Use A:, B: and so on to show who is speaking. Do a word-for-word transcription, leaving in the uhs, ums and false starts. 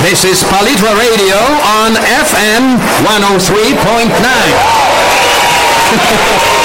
A: This is Palitra Radio on F M one oh three point nine.